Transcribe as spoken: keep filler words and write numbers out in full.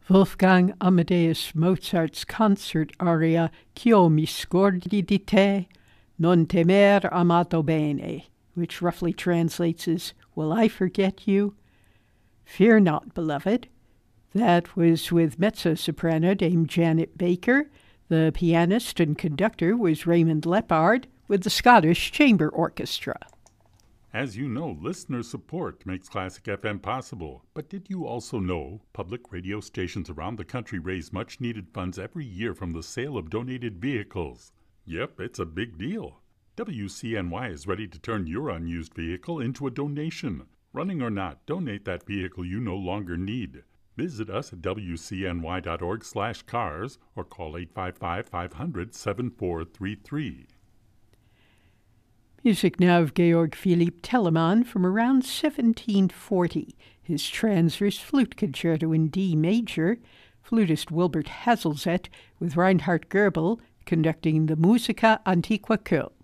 Wolfgang Amadeus Mozart's concert aria Ch'io mi scordi di te, non temer amato bene, which roughly translates as, Will I forget you? Fear not, beloved. That was with mezzo-soprano Dame Janet Baker. The pianist and conductor was Raymond Lepard with the Scottish Chamber Orchestra. As you know, listener support makes Classic F M possible. But did you also know public radio stations around the country raise much-needed funds every year from the sale of donated vehicles? Yep, it's a big deal. W C N Y is ready to turn your unused vehicle into a donation. Running or not, donate that vehicle you no longer need. Visit us at W C N Y dot org slash cars or call eight five five, five hundred, seven four three three. Music now of Georg Philipp Telemann from around seventeen forty. His Transverse Flute Concerto in D major, flutist Wilbert Hazelzet with Reinhard Goebel conducting the Musica Antiqua Köln.